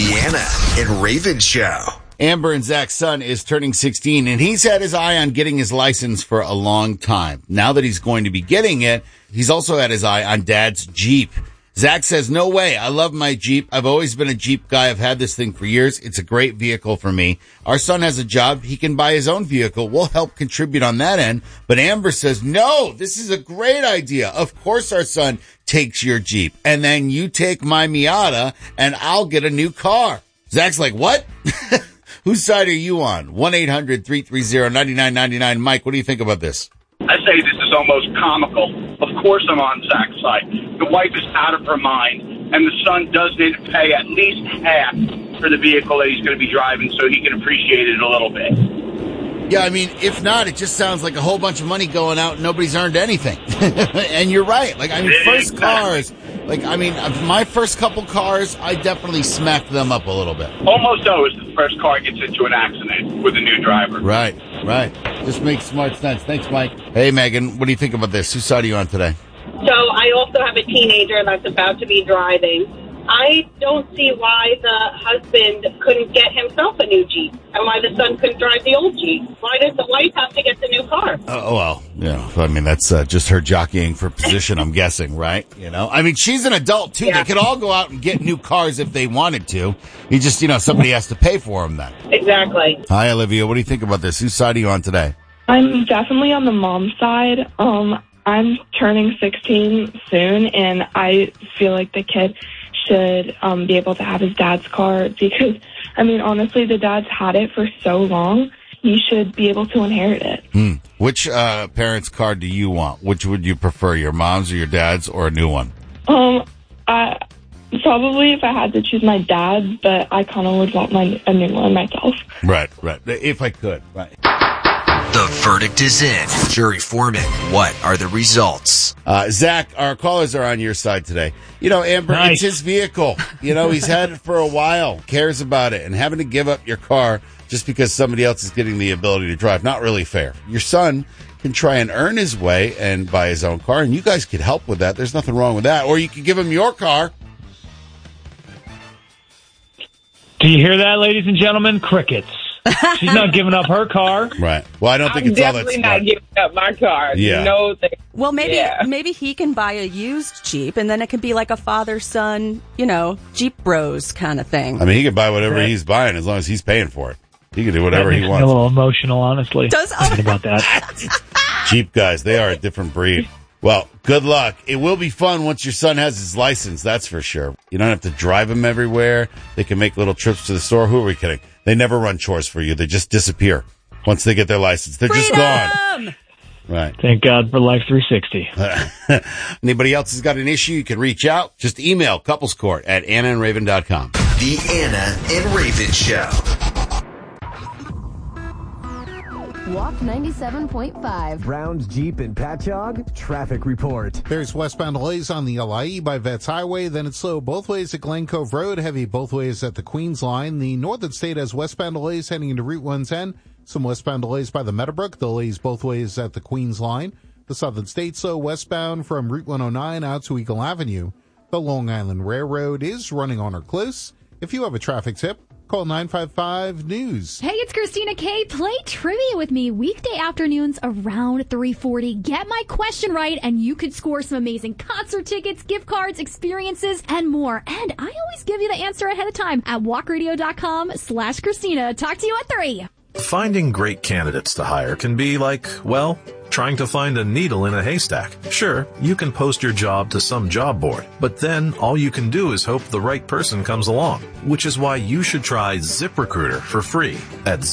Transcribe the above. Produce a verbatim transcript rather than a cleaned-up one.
The Anna and Raven Show. Amber and Zach's son is turning sixteen, and he's had his eye on getting his license for a long time. Now that he's going to be getting it, he's also had his eye on Dad's Jeep. Zach says, no way. I love my Jeep. I've always been a Jeep guy. I've had this thing for years. It's a great vehicle for me. Our son has a job. He can buy his own vehicle. We'll help contribute on that end. But Amber says, no, this is a great idea. Of course our son takes your Jeep. And then you take my Miata, and I'll get a new car. Zach's like, what? Whose side are you on? one eight hundred three three zero nine nine nine nine. Mike, what do you think about this? I say this is almost comical. Of course I'm on Zach's side. The wife is out of her mind, and the son does need to pay at least half for the vehicle that he's going to be driving so he can appreciate it a little bit. Yeah, I mean, if not, it just sounds like a whole bunch of money going out and nobody's earned anything. And you're right. Like, I mean, first cars, like, I mean, my first couple cars, I definitely smacked them up a little bit. Almost always the first car gets into an accident with a new driver. Right, right. This makes smart sense. Thanks, Mike. Hey, Megan, what do you think about this? Whose side are you on today? So I also have a teenager that's about to be driving. I don't see why the husband couldn't get himself a new Jeep and why the son couldn't drive the old Jeep. Why does the wife have to get the new car? Oh, well, yeah. I mean, that's uh, just her jockeying for position, I'm guessing, right? You know, I mean, she's an adult, too. Yeah. They could all go out and get new cars if they wanted to. You just, you know, somebody has to pay for them then. Exactly. Hi, Olivia. What do you think about this? Whose side are you on today? I'm definitely on the mom side. Um, I'm turning sixteen soon, and I feel like the kid should um, be able to have his dad's car because, I mean, honestly, the dad's had it for so long. He should be able to inherit it. Hmm. Which uh, parent's car do you want? Which would you prefer, your mom's or your dad's, or a new one? Um, I probably if I had to choose my dad, but I kind of would want my a new one myself. Right, right. If I could, right. The verdict is in. Jury foreman, what are the results? Uh, Zach, our callers are on your side today. You know, Amber, Nice. It's his vehicle. You know, he's had it for a while, cares about it, and having to give up your car just because somebody else is getting the ability to drive, not really fair. Your son can try and earn his way and buy his own car, and you guys could help with that. There's nothing wrong with that. Or you could give him your car. Do you hear that, ladies and gentlemen? Crickets. She's not giving up her car. Right. Well, I don't think I'm it's all that definitely smart. not giving up my car. Yeah. No, thank- Well, maybe Yeah. maybe he can buy a used Jeep, and then it could be like a father-son, you know, Jeep Bros kind of thing. I mean, he can buy whatever Right. he's buying as long as he's paying for it. He can do whatever that he makes wants. me a little emotional, honestly. Does- thinking about that. Jeep guys, they are a different breed. Well, good luck. It will be fun once your son has his license, that's for sure. You don't have to drive him everywhere. They can make little trips to the store. Who are we kidding? They never run chores for you. They just disappear once they get their license. They're just gone. Freedom! Right. Thank God for Life three sixty. Anybody else has got an issue, you can reach out. Just email couplescourt at anna and raven dot com. The Anna and Raven Show. Walk ninety-seven point five. Brown's Jeep and Patchogue traffic report. There's westbound delays on the L I E by Vets Highway. Then it's slow both ways at Glen Cove Road. Heavy both ways at the Queens Line. The Northern State has westbound delays heading into Route one ten. Some westbound delays by the Meadowbrook. Delays both ways at the Queens Line. The Southern State slow westbound from Route one oh nine out to Eagle Avenue. The Long Island Railroad is running on or close. If you have a traffic tip, call nine five five news. Hey, it's Christina K. Play trivia with me weekday afternoons around three forty. Get my question right, and you could score some amazing concert tickets, gift cards, experiences, and more. And I always give you the answer ahead of time at walkradio.com slash Christina. Talk to you at three. Finding great candidates to hire can be like, well, trying to find a needle in a haystack. Sure, you can post your job to some job board, but then all you can do is hope the right person comes along, which is why you should try ZipRecruiter for free at